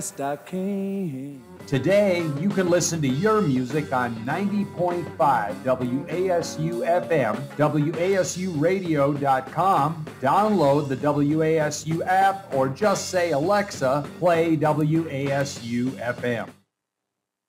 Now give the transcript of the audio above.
I can. Today, you can listen to your music on 90.5 WASU FM, WASUradio.com, download the WASU app, or just say, Alexa, play WASU FM.